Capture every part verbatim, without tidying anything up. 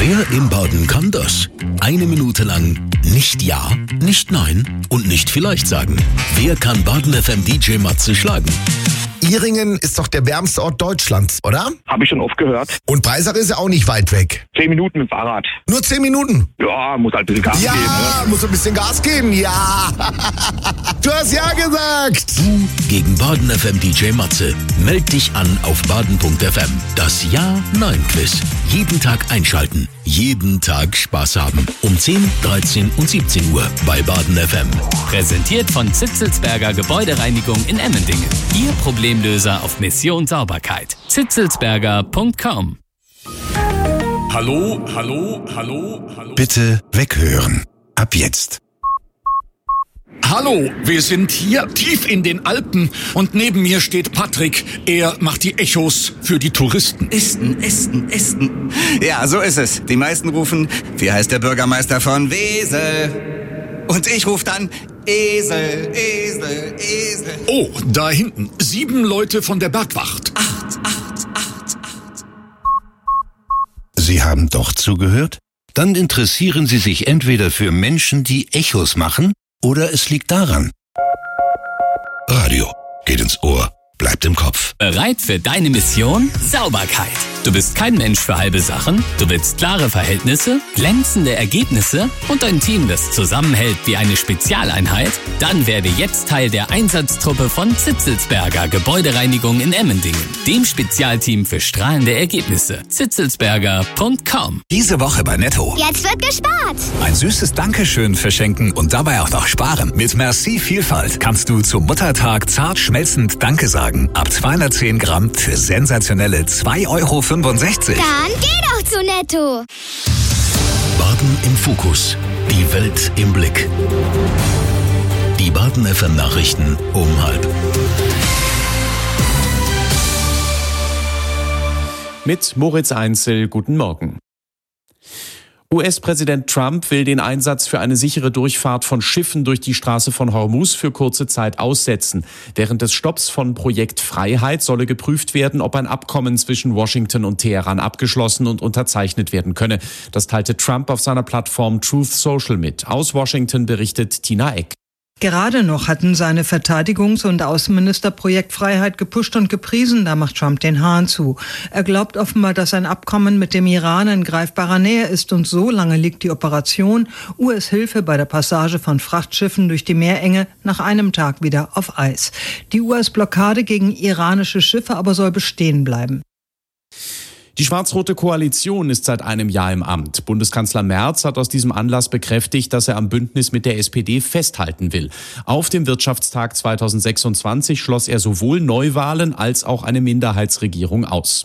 Wer im Baden kann das? Eine Minute lang nicht Ja, nicht Nein und nicht vielleicht sagen. Wer kann Baden F M D J Matze schlagen? Ihringen ist doch der wärmste Ort Deutschlands, oder? Habe ich schon oft gehört. Und Breisach ist ja auch nicht weit weg. Zehn Minuten mit dem Fahrrad. Nur zehn Minuten? Ja, muss halt ein bisschen Gas ja, geben. Ja, ne? muss ein bisschen Gas geben, ja. Du hast ja gesagt. Du gegen Baden F M D J Matze. Meld dich an auf baden punkt f m. Das Ja-Nein-Quiz. Jeden Tag einschalten. Jeden Tag Spaß haben. Um zehn, dreizehn und siebzehn Uhr bei Baden F M. Präsentiert von Zitzelsberger Gebäudereinigung in Emmendingen. Ihr Problemlöser auf Mission Sauberkeit. zitzelsberger punkt com. Hallo, hallo, hallo, hallo. Bitte weghören. Ab jetzt. Hallo, wir sind hier tief in den Alpen und neben mir steht Patrick. Er macht die Echos für die Touristen. Esten, Esten, Esten. Ja, so ist es. Die meisten rufen, wie heißt der Bürgermeister von Wesel? Und ich rufe dann Esel, Esel, Esel. Oh, da hinten. Sieben Leute von der Bergwacht. Acht, acht, acht, acht. Sie haben doch zugehört? Dann interessieren Sie sich entweder für Menschen, die Echos machen, oder es liegt daran. Radio geht ins Ohr, bleibt im Kopf. Bereit für deine Mission? Sauberkeit. Du bist kein Mensch für halbe Sachen. Du willst klare Verhältnisse, glänzende Ergebnisse und ein Team, das zusammenhält wie eine Spezialeinheit? Dann werde jetzt Teil der Einsatztruppe von Zitzelsberger Gebäudereinigung in Emmendingen, dem Spezialteam für strahlende Ergebnisse. zitzelsberger punkt com. Diese Woche bei Netto. Jetzt wird gespart. Ein süßes Dankeschön verschenken und dabei auch noch sparen. Mit Merci Vielfalt kannst du zum Muttertag zart schmelzend Danke sagen. Ab zweihundertzehn Gramm für sensationelle zwei Euro fünfundsechzig. Dann geh doch zu Netto. Baden im Fokus. Die Welt im Blick. Die Baden F M Nachrichten um halb. Mit Moritz Einzel, guten Morgen. U S-Präsident Trump will den Einsatz für eine sichere Durchfahrt von Schiffen durch die Straße von Hormuz für kurze Zeit aussetzen. Während des Stopps von Projekt Freiheit solle geprüft werden, ob ein Abkommen zwischen Washington und Teheran abgeschlossen und unterzeichnet werden könne. Das teilte Trump auf seiner Plattform Truth Social mit. Aus Washington berichtet Tina Eck. Gerade noch hatten seine Verteidigungs- und Außenminister Projekt Freiheit gepusht und gepriesen, da macht Trump den Hahn zu. Er glaubt offenbar, dass ein Abkommen mit dem Iran in greifbarer Nähe ist und so lange liegt die Operation U S-Hilfe bei der Passage von Frachtschiffen durch die Meerenge nach einem Tag wieder auf Eis. Die U S-Blockade gegen iranische Schiffe aber soll bestehen bleiben. Die schwarz-rote Koalition ist seit einem Jahr im Amt. Bundeskanzler Merz hat aus diesem Anlass bekräftigt, dass er am Bündnis mit der S P D festhalten will. Auf dem Wirtschaftstag zweitausendsechsundzwanzig schloss er sowohl Neuwahlen als auch eine Minderheitsregierung aus.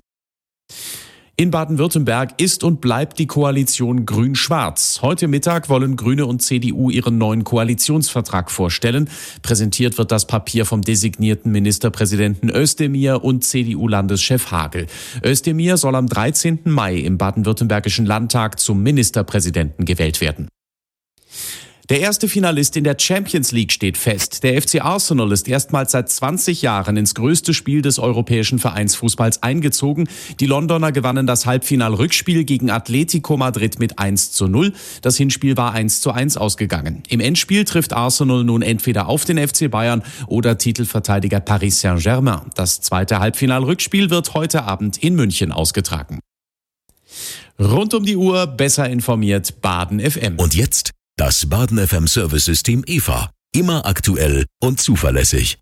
In Baden-Württemberg ist und bleibt die Koalition Grün-Schwarz. Heute Mittag wollen Grüne und C D U ihren neuen Koalitionsvertrag vorstellen. Präsentiert wird das Papier vom designierten Ministerpräsidenten Özdemir und C D U-Landeschef Hagel. Özdemir soll am dreizehnten Mai im baden-württembergischen Landtag zum Ministerpräsidenten gewählt werden. Der erste Finalist in der Champions League steht fest. Der F C Arsenal ist erstmals seit zwanzig Jahren ins größte Spiel des europäischen Vereinsfußballs eingezogen. Die Londoner gewannen das Halbfinal-Rückspiel gegen Atletico Madrid mit eins zu null. Das Hinspiel war eins zu eins ausgegangen. Im Endspiel trifft Arsenal nun entweder auf den F C Bayern oder Titelverteidiger Paris Saint-Germain. Das zweite Halbfinal-Rückspiel wird heute Abend in München ausgetragen. Rund um die Uhr besser informiert Baden F M. Und jetzt das Baden F M Service-System E V A. Immer aktuell und zuverlässig.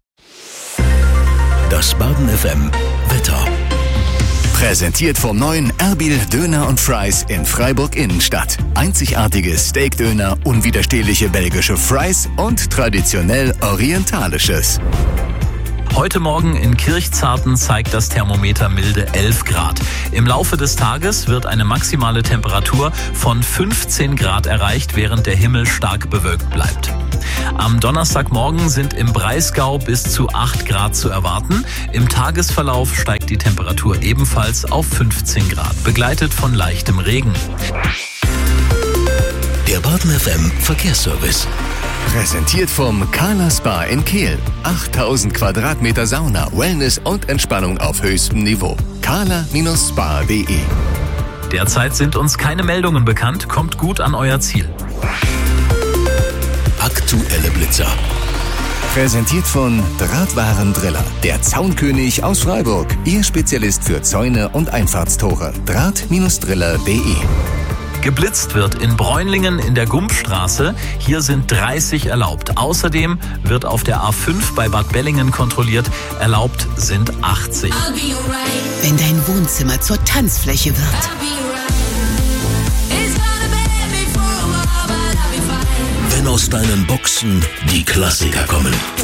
Das Baden F M Wetter. Präsentiert vom neuen Erbil Döner und Fries in Freiburg Innenstadt. Einzigartige Steakdöner, unwiderstehliche belgische Fries und traditionell orientalisches. Heute Morgen in Kirchzarten zeigt das Thermometer milde elf Grad. Im Laufe des Tages wird eine maximale Temperatur von fünfzehn Grad erreicht, während der Himmel stark bewölkt bleibt. Am Donnerstagmorgen sind im Breisgau bis zu acht Grad zu erwarten. Im Tagesverlauf steigt die Temperatur ebenfalls auf fünfzehn Grad, begleitet von leichtem Regen. Der Baden F M Verkehrsservice. Präsentiert vom Carla Spa in Kehl. achttausend Quadratmeter Sauna, Wellness und Entspannung auf höchstem Niveau. carla Bindestrich spa punkt de Derzeit sind uns keine Meldungen bekannt. Kommt gut an euer Ziel. Aktuelle Blitzer. Präsentiert von Drahtwarendriller, der Zaunkönig aus Freiburg. Ihr Spezialist für Zäune und Einfahrtstore. Draht-Driller punkt de. Geblitzt wird in Bräunlingen in der Gumpfstraße. Hier sind dreißig erlaubt. Außerdem wird auf der A fünf bei Bad Bellingen kontrolliert. Erlaubt sind achtzig. Wenn dein Wohnzimmer zur Tanzfläche wird. Wenn aus deinen Boxen die Klassiker kommen.